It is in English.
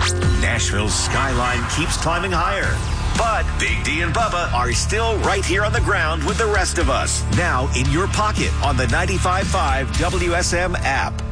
Nashville's skyline keeps climbing higher. But Big D and Bubba are still right here on the ground with the rest of us. Now in your pocket on the 95.5 WSM app.